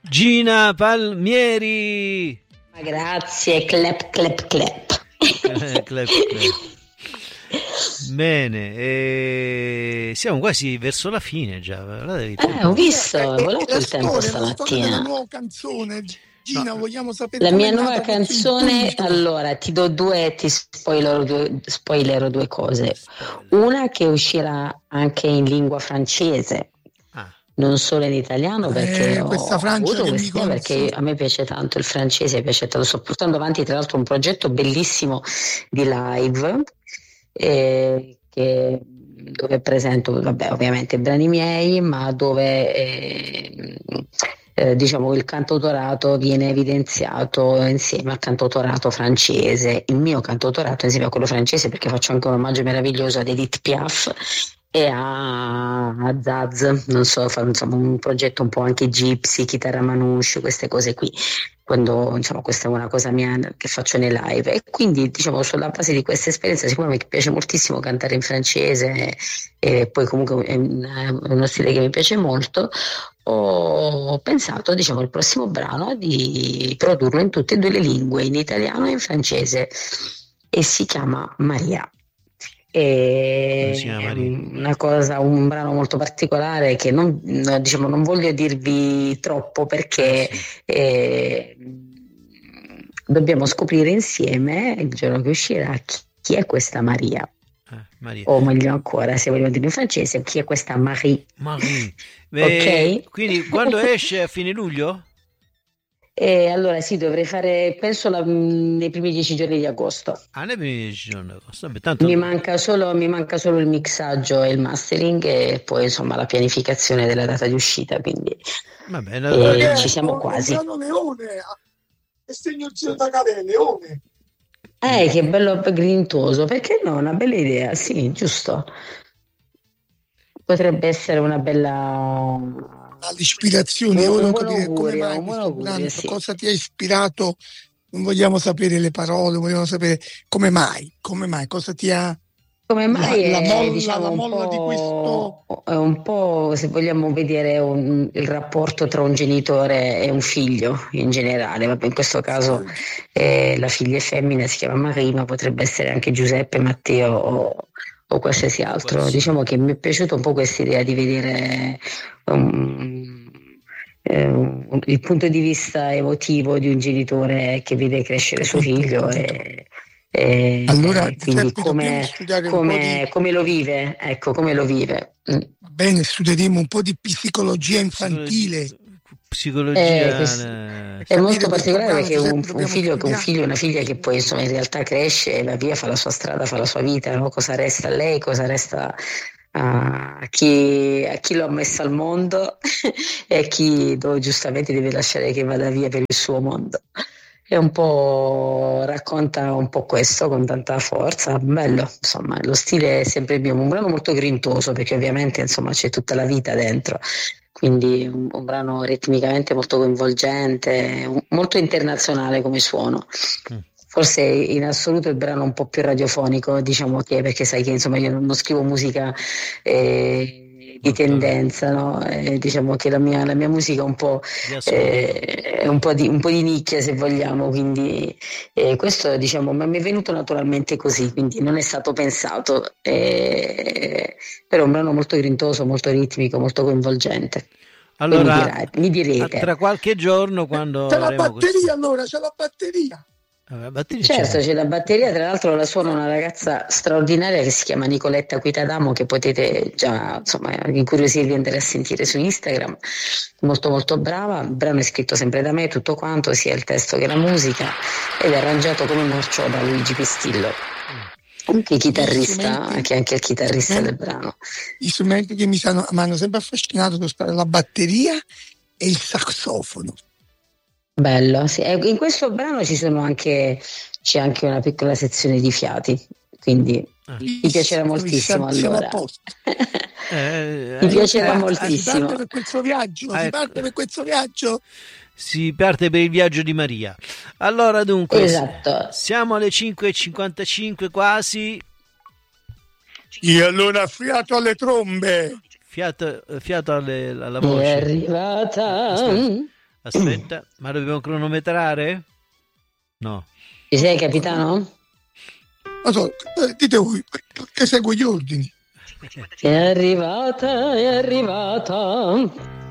Gina Palmieri. Grazie, clap clap clap. Clap, clap. Bene, siamo quasi verso la fine già. Ho visto, volevo il tempo stamattina. La nuova canzone, Gina, No. vogliamo sapere La mia com'è nuova nata canzone, questo allora ti spoilerò due cose. Una che uscirà anche in lingua francese, non solo in italiano, perché questa ho Francia avuto che mi questa idea, perché a me piace tanto il francese, piace tanto. Sto portando avanti tra l'altro un progetto bellissimo di live dove presento, vabbè, ovviamente brani miei, ma dove diciamo il cantautorato viene evidenziato insieme al cantautorato francese, il mio cantautorato insieme a quello francese, perché faccio anche un omaggio meraviglioso ad Edith Piaf e a Zaz, non so, fa insomma un progetto un po' anche gypsy, chitarra manouche, queste cose qui, quando insomma questa è una cosa mia che faccio nei live, e quindi diciamo sulla base di questa esperienza, siccome mi piace moltissimo cantare in francese e poi comunque è uno stile che mi piace molto, ho pensato, diciamo, il prossimo brano di produrlo in tutte e due le lingue, in italiano e in francese, e si chiama Maria. È un brano molto particolare che diciamo, non voglio dirvi troppo, perché dobbiamo scoprire insieme il giorno che uscirà chi è questa Maria. O meglio ancora, se vogliamo dire in francese, chi è questa Marie. Ok? Quindi quando esce? A fine luglio? Allora sì, dovrei fare, penso, nei primi 10 giorni di agosto. Nei primi 10 giorni di agosto. Vabbè, tanto... mi manca solo il mixaggio e il mastering, e poi insomma la pianificazione della data di uscita, quindi ci siamo quasi. Leone, è segno da Calais, Leone. Che bello grintoso, perché no? Una bella idea, sì, giusto. Potrebbe essere una bella... All'ispirazione, io volevo capire come mai questo brano, sì. Cosa ti ha ispirato, non vogliamo sapere le parole, vogliamo sapere come mai, cosa ti ha... Come mai la molla di questo... È un po', se vogliamo vedere, il rapporto tra un genitore e un figlio in generale. Vabbè, in questo caso la figlia è femmina, si chiama Maria, ma potrebbe essere anche Giuseppe, Matteo o qualsiasi altro. Diciamo che mi è piaciuta un po' questa idea di vedere il punto di vista emotivo di un genitore che vede crescere suo figlio allora, quindi come lo vive, ecco, come lo vive. Va bene, studieremo un po' di psicologia infantile. Psicologia è molto particolare, perché un figlio e una figlia che poi insomma in realtà cresce e va via, fa la sua strada, fa la sua vita, no? Cosa resta a lei, cosa resta a chi lo ha messo al mondo e a chi giustamente deve lasciare che vada via per il suo mondo. È un po', racconta un po' questo con tanta forza, bello, insomma, lo stile è sempre mio, un brano molto grintoso, perché ovviamente insomma c'è tutta la vita dentro, quindi un brano ritmicamente molto coinvolgente, molto internazionale come suono. Forse in assoluto il brano un po' più radiofonico, diciamo, che perché sai che insomma io non scrivo musica di tendenza, no? Diciamo che la mia musica è un po' di nicchia, se vogliamo, quindi questo diciamo mi è venuto naturalmente così, quindi non è stato pensato, però è un brano molto grintoso, molto ritmico, molto coinvolgente. Allora mi direte tra qualche giorno, quando c'è la batteria, allora c'è la batteria. Certo, c'è la batteria, tra l'altro la suona una ragazza straordinaria che si chiama Nicoletta Quitadamo, che potete già insomma incuriosirvi e andare a sentire su Instagram, molto molto brava. Il brano è scritto sempre da me, tutto quanto, sia il testo che la musica, ed è arrangiato come marcio da Luigi Pistillo, anche chitarrista, che è anche il chitarrista del brano. Gli strumenti che mi hanno sempre affascinato sono la batteria e il sassofono. Bello, sì. In questo brano c'è anche una piccola sezione di fiati, quindi mi piacerà moltissimo. Allora mi piacerà moltissimo. Si parte per questo viaggio. Si parte per il viaggio di Maria. Allora dunque, esatto. Siamo alle 5:55 quasi. E allora fiato alle trombe. Fiato alla voce. È arrivata. Aspetta, ma dobbiamo cronometrare? No. Ci sei, capitano? Non so, dite voi, che segue gli ordini. È arrivata, è arrivata.